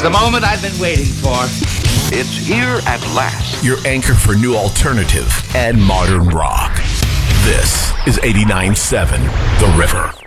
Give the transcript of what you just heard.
the moment I've been waiting for. It's here at last. Your anchor for new alternative and modern rock. This is 89.7 The River.